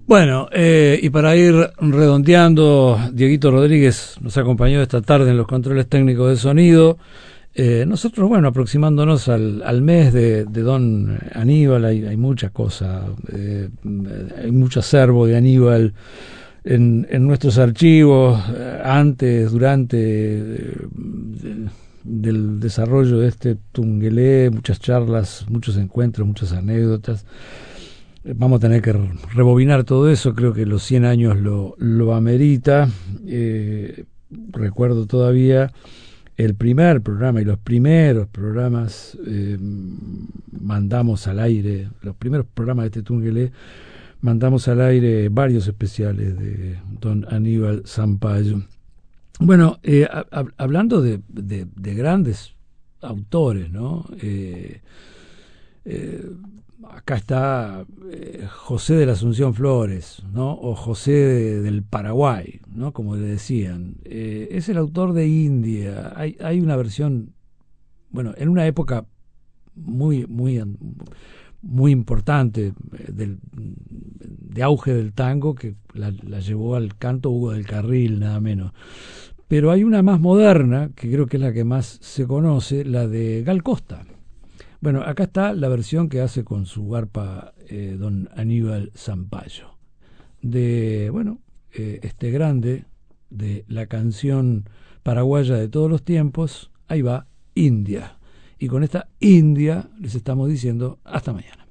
Bueno, y para ir redondeando, Dieguito Rodríguez nos acompañó esta tarde en los controles técnicos de sonido. Nosotros, bueno, aproximándonos al mes de Don Aníbal, hay mucha cosa, hay mucho acervo de Aníbal en nuestros archivos, antes, durante del desarrollo de este Tungelé, muchas charlas, muchos encuentros, muchas anécdotas. Vamos a tener que rebobinar todo eso, creo que los 100 años lo amerita. Recuerdo todavía el primer programa y los primeros programas mandamos al aire, los primeros programas de este Tungelé, mandamos al aire varios especiales de Don Aníbal Zampayo. Bueno, hablando de grandes autores, ¿no? Acá está José de la Asunción Flores, ¿no? O José del Paraguay, ¿no? Como le decían. Es el autor de India. Hay una versión, bueno, en una época muy importante de auge del tango, que la llevó al canto Hugo del Carril, nada menos. Pero hay una más moderna, que creo que es la que más se conoce, la de Gal Costa. Bueno, acá está la versión que hace con su arpa don Aníbal Zampayo. De, bueno, este grande, de la canción paraguaya de todos los tiempos, ahí va, India. Y con esta India les estamos diciendo hasta mañana.